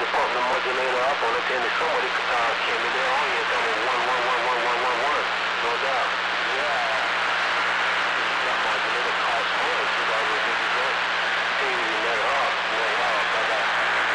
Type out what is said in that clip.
pump the modulator up on it, then somebody came in there on here and told me